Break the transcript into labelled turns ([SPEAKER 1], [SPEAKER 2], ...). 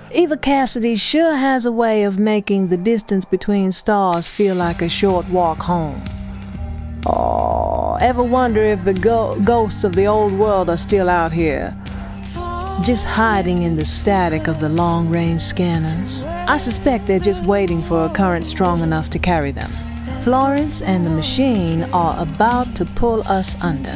[SPEAKER 1] Eva Cassidy sure has a way of making the distance between stars feel like a short walk home. Oh, ever wonder if the ghosts of the old world are still out here, just hiding in the static of the long-range scanners? I suspect they're just waiting for a current strong enough to carry them. Florence and the machine are about to pull us under.